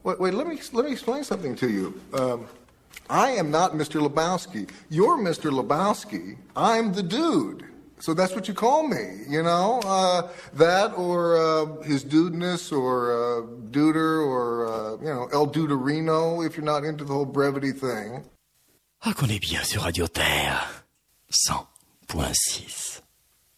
Wait, let me explain something to you. I am not Mr. Lebowski. You're Mr. Lebowski. I'm the dude. So that's what you call me, you know? That or his dudeness or duder or, El Duderino if you're not into the whole brevity thing. Ah, qu'on est bien sur Radio Terre 100.6.